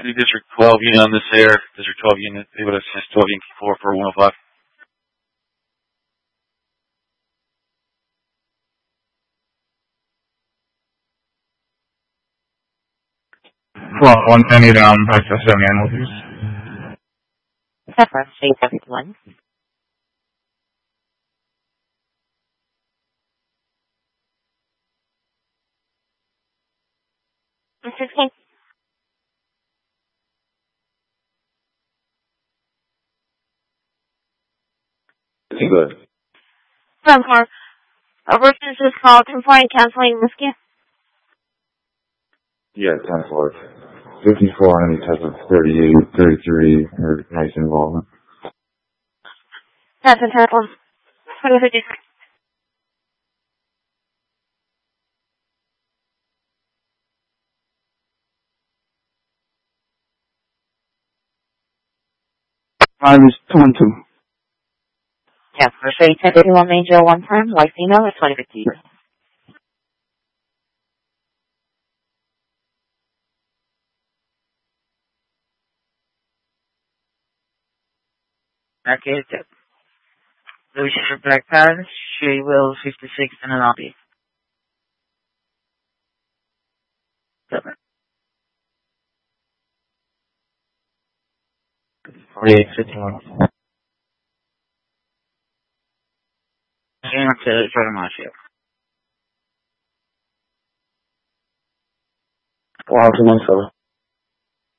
District 12 unit on this air. District 12 unit, able to assist 12 Yankee 4 for 105. Well, I need access to the animal use. Pepper, 371. Mr. Good. From car. Reference is called 10-point canceling whiskey. Yeah, 10-4. 54, any type of 38, 33, or nice involvement. That's a terrible. 2056. Mine is 212. Yeah, for sure. 1051 Major 1 time. White female is 2050. Okay, Louis for Black Palace, she will 56 in the lobby. 4851. Came up to Jordan Marshall. Wow, 217.